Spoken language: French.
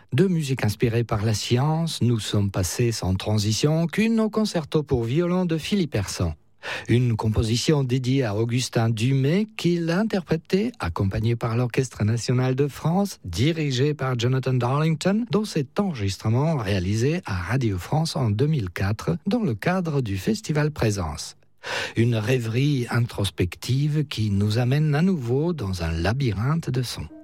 De musique inspirée par la science, nous sommes passés sans transition aucune au concerto pour violon de Philippe Hersant. Une composition dédiée à Augustin Dumay qu'il a interprétée, accompagné par l'Orchestre national de France, dirigé par Jonathan Darlington, dont cet enregistrement réalisé à Radio France en 2004 dans le cadre du Festival Présence. Une rêverie introspective qui nous amène à nouveau dans un labyrinthe de sons.